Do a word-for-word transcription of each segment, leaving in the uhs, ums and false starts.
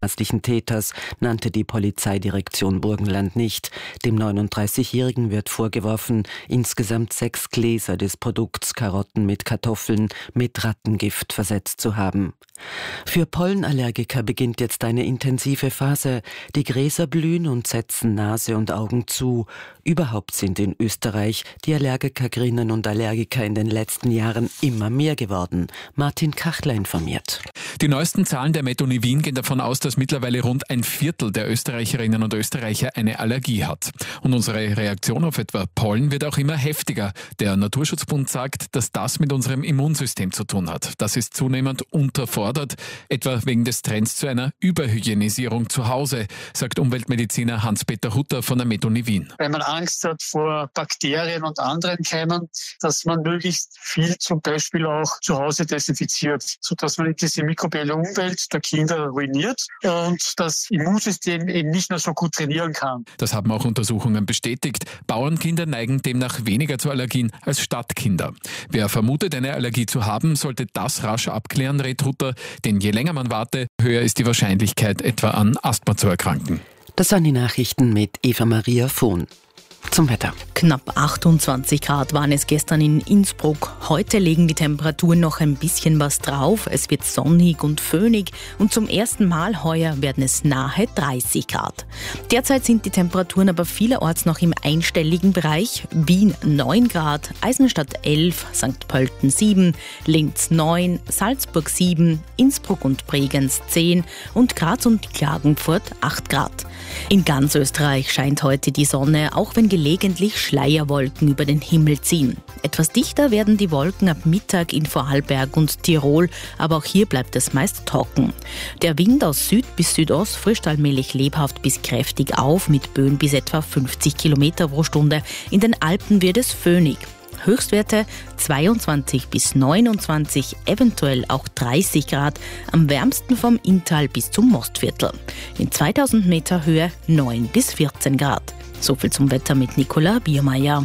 mutmaßlichen Täters nannte die Polizeidirektion Burgenland nicht. Dem neununddreißigjährigen wird vorgeworfen, insgesamt sechs Gläser des Produkts Karotten mit Kartoffeln mit Rattengift versetzt zu haben. Für Pollenallergiker beginnt jetzt eine intensive Phase. Die Gräser blühen und setzen Nase und Augen zu. Überhaupt sind in Österreich die Allergikerinnen und Allergiker in den letzten Jahren immer mehr geworden. Martin Kachler informiert. Die neuesten Zahlen der Methoni Wien gehen davon aus, dass mittlerweile rund ein Viertel der Österreicherinnen und Österreicher eine Allergie hat. Und unsere Reaktion auf etwa Pollen wird auch immer heftiger. Der Naturschutzbund sagt, dass das mit unserem Immunsystem zu tun hat. Das ist zunehmend unterfordert, etwa wegen des Trends zu einer Überhygienisierung zu Hause, sagt Umweltmediziner Hans-Peter Hutter von der Methoni Wien. Weil man Angst hat vor Bakterien und anderen Keimen, dass man möglichst viel zum Beispiel auch zu Hause desinfiziert, sodass man diese mikrobielle Umwelt der Kinder ruiniert und das Immunsystem eben nicht mehr so gut trainieren kann. Das haben auch Untersuchungen bestätigt. Bauernkinder neigen demnach weniger zu Allergien als Stadtkinder. Wer vermutet, eine Allergie zu haben, sollte das rasch abklären, rät Hutter, denn je länger man warte, höher ist die Wahrscheinlichkeit, etwa an Asthma zu erkranken. Das waren die Nachrichten mit Eva-Maria Vohn. Zum Wetter. Knapp achtundzwanzig Grad waren es gestern in Innsbruck. Heute legen die Temperaturen noch ein bisschen was drauf. Es wird sonnig und föhnig und zum ersten Mal heuer werden es nahe dreißig Grad. Derzeit sind die Temperaturen aber vielerorts noch im einstelligen Bereich. Wien neun Grad, Eisenstadt elf, Sankt Pölten sieben, Linz neun, Salzburg sieben, Innsbruck und Bregenz zehn und Graz und Klagenfurt acht Grad. In ganz Österreich scheint heute die Sonne, auch wenn gelegentlich Schleierwolken über den Himmel ziehen. Etwas dichter werden die Wolken ab Mittag in Vorarlberg und Tirol, aber auch hier bleibt es meist trocken. Der Wind aus Süd bis Südost frischt allmählich lebhaft bis kräftig auf, mit Böen bis etwa fünfzig Kilometer pro Stunde. In den Alpen wird es föhnig. Höchstwerte zweiundzwanzig bis neunundzwanzig, eventuell auch dreißig Grad, am wärmsten vom Inntal bis zum Mostviertel. In zweitausend Meter Höhe neun bis vierzehn Grad. So viel zum Wetter mit Nicola Biermeier.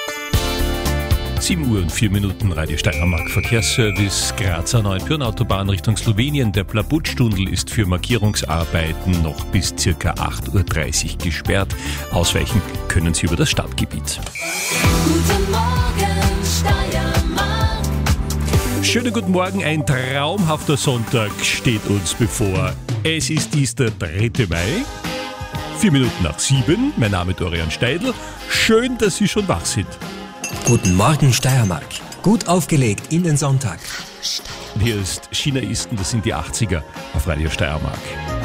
sieben Uhr und vier Minuten, Radio Steiermark Verkehrsservice, Grazer Neuenbürn-Autobahn Richtung Slowenien. Der Plabutstundel ist für Markierungsarbeiten noch bis ca. acht Uhr dreißig gesperrt. Ausweichen können Sie über das Stadtgebiet. Guten Morgen, Steiermark. Schönen guten Morgen, ein traumhafter Sonntag steht uns bevor. Es ist dies der dritte Mai. Vier Minuten nach sieben. Mein Name ist Dorian Steidl. Schön, dass Sie schon wach sind. Guten Morgen, Steiermark. Gut aufgelegt in den Sonntag. Hier ist China Easton, das sind die achtziger auf Radio Steiermark.